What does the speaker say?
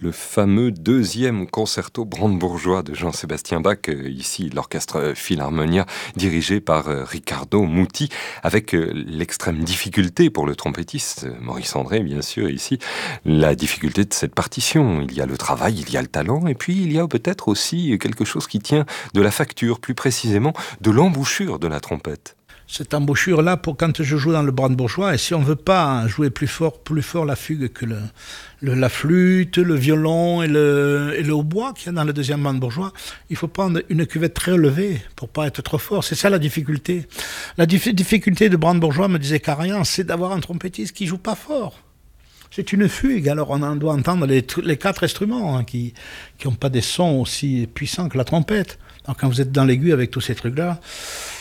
le fameux deuxième concerto brandebourgeois de Jean-Sébastien Bach, ici l'orchestre Philharmonia dirigé par Riccardo Muti, avec l'extrême difficulté pour le trompettiste Maurice André, bien sûr, ici, la difficulté de cette partition. Il y a le travail, il y a le talent, et puis il y a peut-être aussi quelque chose qui tient de la facture, plus précisément de l'embouchure de la trompette. Cette embouchure-là, pour quand je joue dans le brandebourgeois, et si on ne veut pas jouer plus fort la fugue que la flûte, le violon et le hautbois qu'il y a dans le deuxième brandebourgeois, il faut prendre une cuvette très élevée pour pas être trop fort. C'est ça la difficulté. La difficulté de brandebourgeois, me disait Karajan, c'est d'avoir un trompettiste qui joue pas fort. C'est une fugue, alors on en doit entendre les 4 instruments qui n'ont pas des sons aussi puissants que la trompette. Alors quand vous êtes dans l'aigu avec tous ces trucs-là,